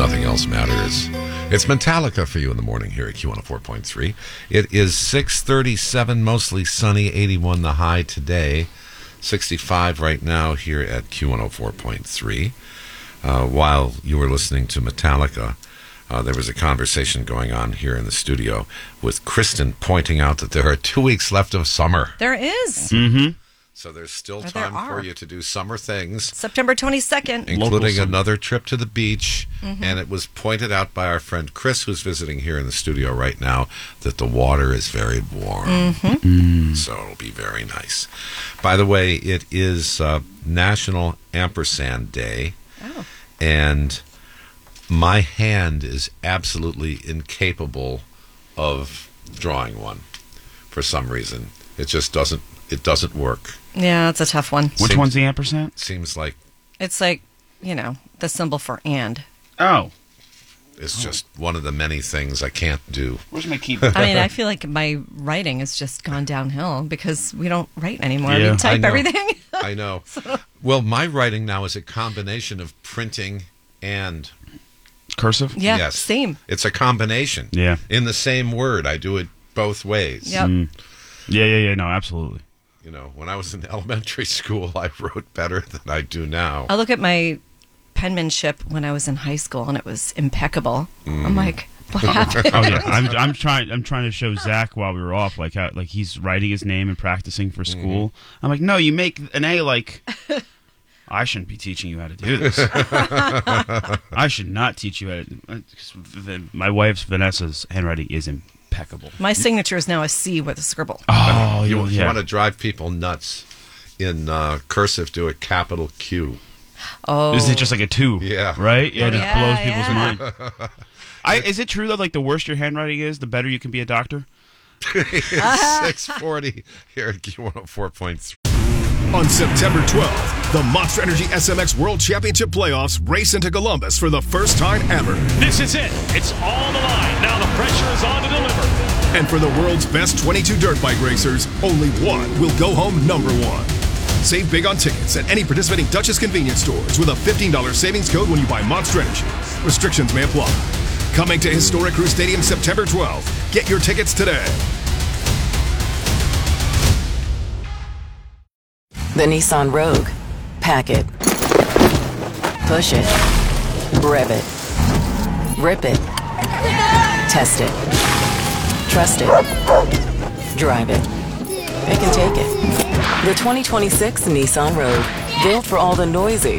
nothing else matters. It's Metallica for you in the morning here at Q104.3. It is 6:37, mostly sunny, 81 the high today, 65 right now here at Q104.3. While you were listening to Metallica, there was a conversation going on here in the studio with Kristen pointing out that there are 2 weeks left of summer. There is. Mm-hmm. So there's still time for you to do summer things. September 22nd. Including another trip to the beach. Mm-hmm. And it was pointed out by our friend Chris, who's visiting here in the studio right now, that the water is very warm. Mm-hmm. So it'll be very nice. By the way, it is National Ampersand Day. Oh. And my hand is absolutely incapable of drawing one for some reason. It just doesn't work. Yeah, it's a tough one. Which one's the ampersand? Seems like... It's like, the symbol for and. Oh. It's just one of the many things I can't do. Where's my keyboard? I mean, I feel like my writing has just gone downhill because we don't write anymore. Yeah. We type everything. I know. Well, my writing now is a combination of printing and... Cursive? Yeah, yes. Same. It's a combination. Yeah. In the same word. I do it both ways. Yep. Yeah. No, absolutely. When I was in elementary school, I wrote better than I do now. I look at my penmanship when I was in high school, and it was impeccable. I'm like, what happened? Oh yeah, I'm trying to show Zach while we were off, like how he's writing his name and practicing for school. I'm like, no, you make an A. Like, I shouldn't be teaching you how to do this. I should not teach you how to. My wife's Vanessa's handwriting is impeccable. My signature is now a C with a scribble. Oh, you want to drive people nuts in cursive, do a capital Q. Oh. Is it just like a 2? Yeah. Right? Yeah, it just blows yeah. people's mind. Is it true that like the worse your handwriting is, the better you can be a doctor? It's 6:40 here at Q104.3. On September 12th, the Monster Energy SMX World Championship Playoffs race into Columbus for the first time ever. This is it. It's all the line. Now the pressure is on to deliver. And for the world's best 22 dirt bike racers, only one will go home number one. Save big on tickets at any participating Duchess convenience stores with a $15 savings code when you buy Monster Energy. Restrictions may apply. Coming to Historic Crew Stadium September 12th. Get your tickets today. The Nissan Rogue. Pack it. Push it. Rev it. Rip it. Test it. Trust it. Drive it. It can take it. The 2026 Nissan Rogue. Built for all the noisy,